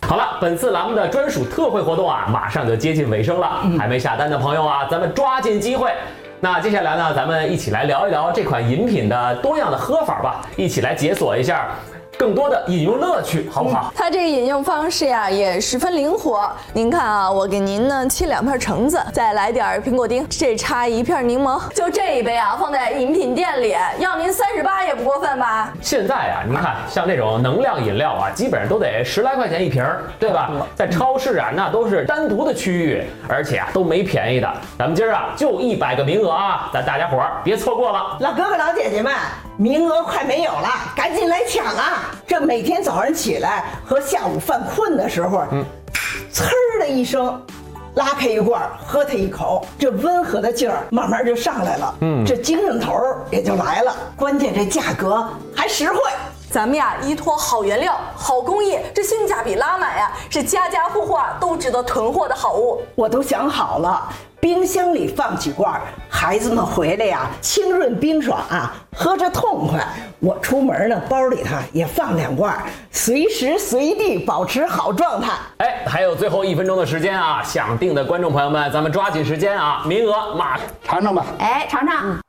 好了，本次栏目的专属特惠活动啊，马上就接近尾声了。还没下单的朋友啊，咱们抓紧机会。那接下来呢，咱们一起来聊一聊这款饮品的多样的喝法吧，一起来解锁一下更多的饮用乐趣，好不好？ 它这个饮用方式呀也十分灵活。您看啊，我给您呢切2片橙子，再来点苹果丁，这插1片柠檬，就这一杯啊，放在饮品店里，要您38也不过分吧？ 现在啊，您看像这种能量饮料啊，基本上都得10来块钱一瓶，对吧？在超市啊，那都是单独的区域，而且啊都没便宜的。咱们今儿啊就100个名额啊，咱大家伙儿别错过了。 老哥哥老姐姐们，名额快没有了，赶紧来抢啊！这每天早上起来和下午犯困的时候，呲儿的一声，拉开一罐，喝它一口，这温和的劲儿慢慢就上来了，这精神头也就来了。关键这价格还实惠。 咱们呀依托好原料、好工艺，这性价比拉满呀，是家家户户啊都值得囤货的好物。 我都想好了，冰箱里放几罐，孩子们回来呀，清润冰爽啊，喝着痛快。我出门呢，包里头也放2罐，随时随地保持好状态。 哎，还有最后1分钟的时间啊，想订的观众朋友们，咱们抓紧时间啊，名额马上尝尝吧。 哎，尝尝。